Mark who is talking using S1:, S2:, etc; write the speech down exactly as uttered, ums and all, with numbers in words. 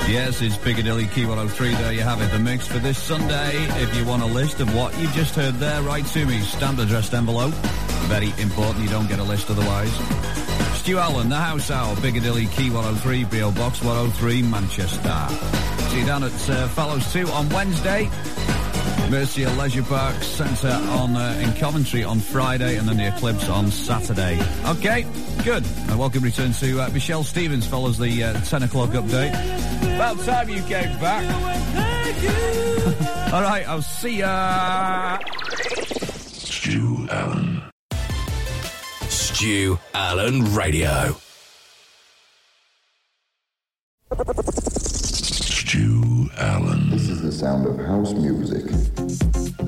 S1: Yes, it's Piccadilly Key one oh three. There you have it, the mix for this Sunday. If you want a list of what you just heard there, write to me. Stamped addressed envelope. Very important, you don't get a list otherwise. Stu Allen, The House Hour, Piccadilly Key one oh three, P O Box one oh three, Manchester. See you down at uh, Fellows two on Wednesday. Mercia Leisure Park Centre on uh, in Coventry on Friday, and then the Eclipse on Saturday. Okay, good. A welcome return to uh, Michelle Stevens follows the uh, ten o'clock update. About time you came back. All right, I'll see ya.
S2: Stu Allen.
S3: Stu Allen Radio.
S2: Stu Allen.
S4: This is the sound of house music.